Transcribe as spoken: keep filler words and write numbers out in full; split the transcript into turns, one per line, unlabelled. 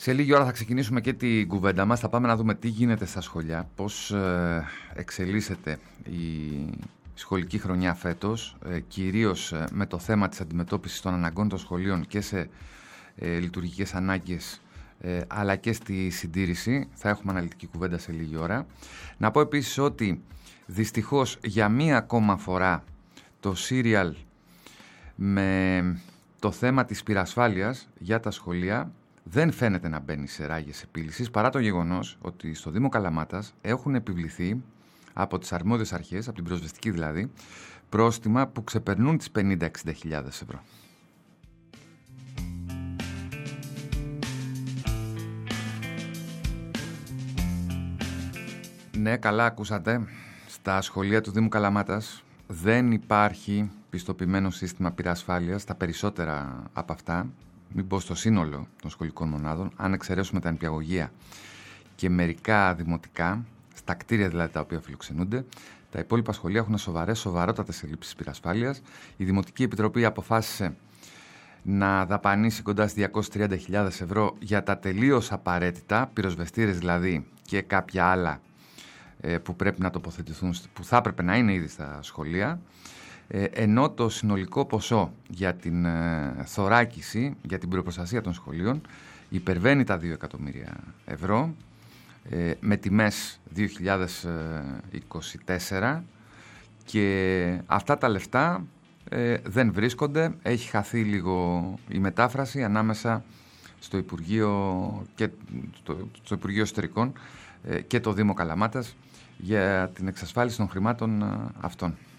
Σε λίγη ώρα θα ξεκινήσουμε και την κουβέντα μας. Θα πάμε να δούμε τι γίνεται στα σχολεία, πώς ε, εξελίσσεται η σχολική χρονιά φέτος, ε, κυρίως ε, με το θέμα της αντιμετώπισης των αναγκών των σχολείων και σε ε, λειτουργικές ανάγκες, ε, αλλά και στη συντήρηση. Θα έχουμε αναλυτική κουβέντα σε λίγη ώρα. Να πω επίσης ότι δυστυχώς για μία ακόμα φορά το σύριαλ με το θέμα της πυρασφάλειας για τα σχολεία δεν φαίνεται να μπαίνει σε ράγες επίλυσης, παρά το γεγονός ότι στο Δήμο Καλαμάτας έχουν επιβληθεί από τις αρμόδιες αρχές, από την πυροσβεστική δηλαδή, πρόστιμα που ξεπερνούν τις πενήντα με εξήντα χιλιάδες ευρώ. Ναι, καλά ακούσατε. Στα σχολεία του Δήμου Καλαμάτας δεν υπάρχει πιστοποιημένο σύστημα πυρασφάλειας, τα περισσότερα από αυτά, μην πω στο σύνολο των σχολικών μονάδων, αν εξαιρέσουμε τα νηπιαγωγεία και μερικά δημοτικά, στα κτίρια δηλαδή τα οποία φιλοξενούνται, τα υπόλοιπα σχολεία έχουν σοβαρές, σοβαρότατες ελλείψεις πυρασφάλειας. Η Δημοτική Επιτροπή αποφάσισε να δαπανίσει κοντά στις διακόσιες τριάντα χιλιάδες ευρώ για τα τελείως απαραίτητα, πυροσβεστήρες δηλαδή και κάποια άλλα ε, που πρέπει να τοποθετηθούν, που θα έπρεπε να είναι ήδη στα σχολεία. Ενώ το συνολικό ποσό για την ε, θωράκιση, για την προστασία των σχολείων υπερβαίνει τα δύο εκατομμύρια ευρώ ε, με τιμές δύο χιλιάδες είκοσι τέσσερα και αυτά τα λεφτά ε, δεν βρίσκονται. Έχει χαθεί λίγο η μετάφραση ανάμεσα στο Υπουργείο, και, στο, στο Υπουργείο Εσωτερικών ε, και το Δήμο Καλαμάτας για την εξασφάλιση των χρημάτων ε, αυτών.